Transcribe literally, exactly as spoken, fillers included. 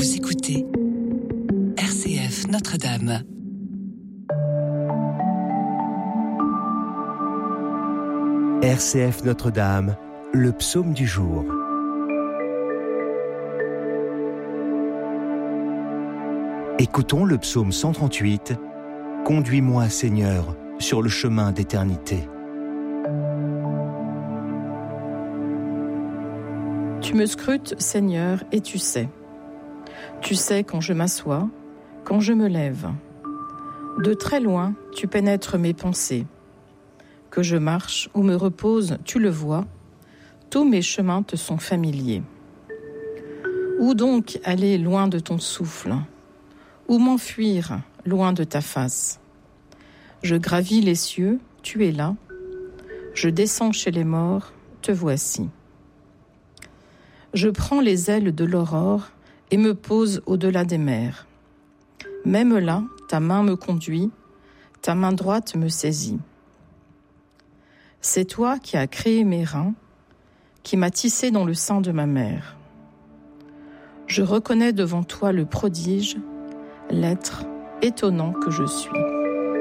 Vous écoutez R C F Notre-Dame. R C F Notre-Dame, le psaume du jour. Écoutons le psaume cent trente-huit. Conduis-moi, Seigneur, sur le chemin d'éternité. Tu me scrutes, Seigneur, et tu sais. Tu sais quand je m'assois, quand je me lève. De très loin, tu pénètres mes pensées. Que je marche ou me repose, tu le vois. Tous mes chemins te sont familiers. Où donc aller loin de ton souffle? Où m'enfuir loin de ta face? Je gravis les cieux, tu es là. Je descends chez les morts, te voici. Je prends les ailes de l'aurore et me pose au-delà des mers. Même là, ta main me conduit, ta main droite me saisit. C'est toi qui as créé mes reins, qui m'as tissé dans le sein de ma mère. Je reconnais devant toi le prodige, l'être étonnant que je suis.